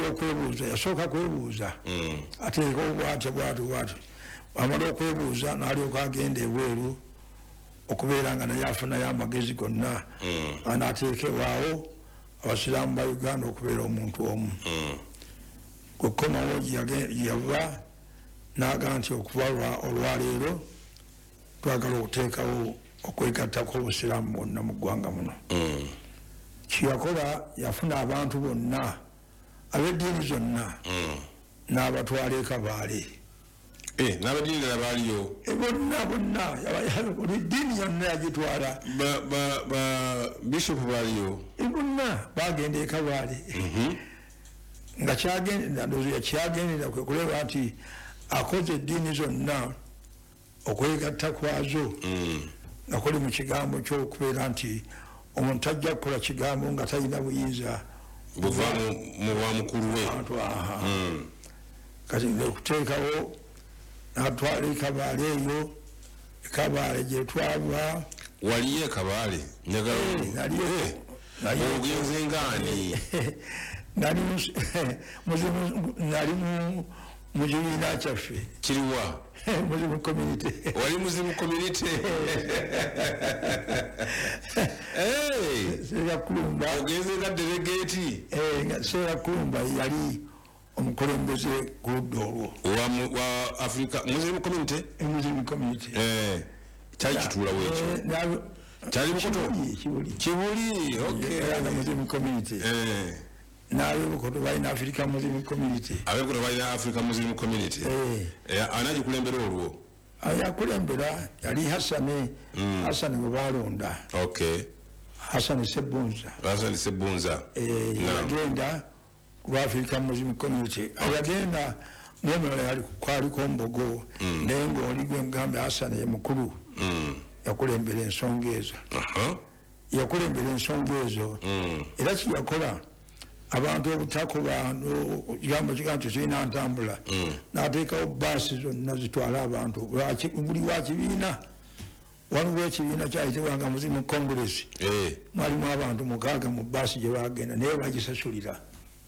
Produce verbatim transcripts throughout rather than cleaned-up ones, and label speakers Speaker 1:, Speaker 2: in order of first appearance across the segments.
Speaker 1: okwebuuza yasooka kwebuuza ateeka obwatyo bwatyo bwatyo amala okwebuuza n'alyoka agenda ebweru okubeera nga naye afunayo amagezi gonna anaateeka ewaawo abasiraamu ba Uganda okubeera omuntu omu kukomawo yava n'aga nti okuva olwaleero twagala okuteekawo okwegattako obusiraamu bwonna mu ggwanga muno kyeyakola yafuna abantu bonna ab'eddiini zonna n'abatwala ekabaale
Speaker 2: n'abaddiini ddala baaliyo
Speaker 1: bonna bonna buli ddiini yonna yagitwala
Speaker 2: bishopu baaliyo
Speaker 1: bonna bagenda ekabaale nga kyagendera kwe kuleba nti akoze eddiini zonna okwegatta kwazo nga kuli mu kigambo ky'okubeera nti omuntu tajja kukola kigambo nga talina buyinza
Speaker 2: buva mu bwamukulu we
Speaker 1: kati okuteekawo n'atwala ekabaale eyo ekabaale gye twava
Speaker 2: waliyo ekabaale ogenze ngaani
Speaker 1: nali mu kibiina kyaffe
Speaker 2: kiriwa
Speaker 1: muzimu community
Speaker 2: wali muzimu community
Speaker 1: Seera Kulumba
Speaker 2: ogenze nga delegate
Speaker 1: Seera Kulumba yali omukulembeze ku ludda olwo
Speaker 2: wa Africa muzimu community
Speaker 1: muzimu community
Speaker 2: kyali kituula wekyo kyali mukoto kibuli okay
Speaker 1: muzimu community n'abebukoto balina Africa Muslim Community
Speaker 2: abebukoto balina Africa Muslim Community anagikulembera olwo
Speaker 1: ayakulembera yali Hassan Hassan gwe balonda
Speaker 2: okay
Speaker 1: Hassan Sebunza
Speaker 2: Hassan Sebunza
Speaker 1: yagenda ku Africa Muslim Community ayagenda n'omulala yali kwaliko Mbogo naye ng'oli gwe mugamba Hassan ye mukulu yakulembera ensonga ezo yakulembera ensonga ezo era kiyakola abantu obutakola kigambo kigambo kirina ntambula n'ateekawo baasi zonna zitwala abantu buli wa kibiina waliwo ekibiina kyayitibwanga Muzimu Congress mwalimu abantu mukaaga mu baasi gye bagenda naye bagisasulira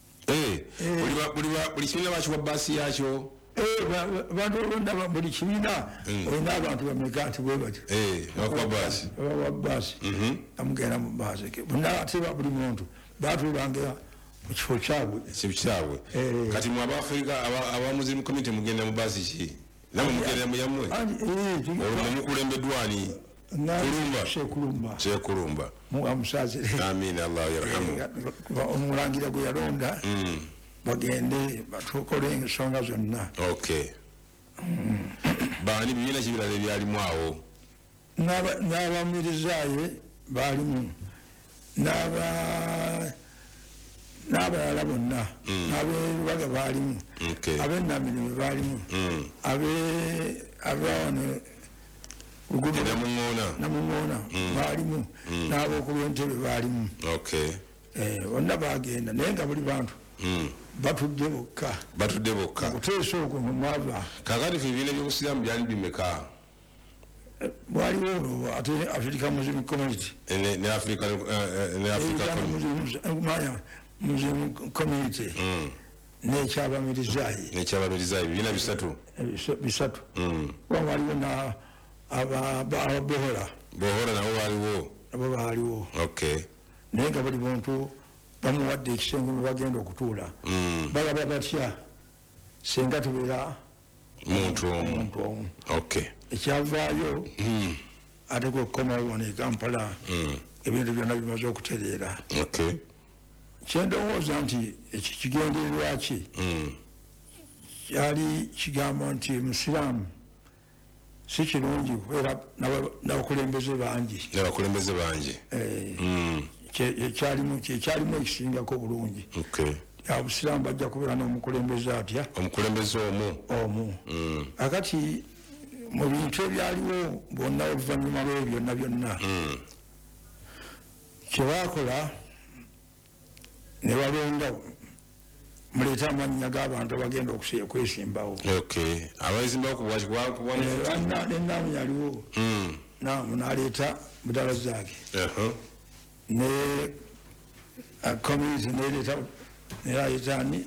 Speaker 2: buli kibiina bakiwa baasi yakyo
Speaker 1: bantu olonda buli kibiina olina abantu bameka nti bwe batyo bawa baasi amugenda mu baasi bonna ate buli muntu batulanga kifo kyabwe
Speaker 2: kyabwe kati mu Abafrika aba Muslim community mugenda mu baasi ki namwe mugenda mu yamwe olwo mukulembeddwani Kulumba
Speaker 1: Shekulumba
Speaker 2: Shekulumba
Speaker 1: mu amusaze
Speaker 2: amin Allah yarhamu
Speaker 1: omulangira gwe yalonda bagende batukole ensonga zonna
Speaker 2: okay bani bibiina kibirala ebyalimu awo n'abamirizaye balimu n'aba n'abalala bonna n'aberubaga baalimu ab'ennamirimu baalimu abawano lugudu namuŋoona baalimu n'ab'okulwentebe baalimu bonna bagenda naye nga buli bantu batudde bokka batudde bokka
Speaker 1: okuteesa okwo mwava
Speaker 2: kakati fe ebibiina by'obusiraamu byali bimeka
Speaker 1: waliwo olwo ate Africa Muslim Community
Speaker 2: ne Africa ne Africa
Speaker 1: Muslim Community n'ekyabamirizayi
Speaker 2: n'ekyabamirizayi bibiina bisatu
Speaker 1: bisatu waliwo na ababohora
Speaker 2: bohora nabo baaliwo
Speaker 1: nabo baaliwo
Speaker 2: okay
Speaker 1: naye nga buli muntu bamuwadde ekisenge mwe bagenda okutuula balaba batya senga tubeera
Speaker 2: muntu omu okay
Speaker 1: ekyavaayo ate kwekukomawo wano e Kampala ebintu byonna bimaze okutereera
Speaker 2: okay
Speaker 1: kyendowooza nti ekigendererwa ki kyali kigamba nti musiraamu si kirungi kubeera n'abakulembeze bangi
Speaker 2: n'abakulembeze bangi
Speaker 1: kyekyalimu ekisingako bulungi abusiraamu bajja kubeera n'omukulembeze atya
Speaker 2: omukulembeze omu
Speaker 1: omu akati mu bintu ebyaliwo bonna oluvannyuma lw'ebyo byonna byonna kyebakola ne balonda muleeta amannya g'abantu abagenda okwesimbawo
Speaker 2: abaizimbawo
Speaker 1: kubwaenaamu yaliwo naamu n'aleeta Budala Zaaki ne community n'eleeta nerayitaani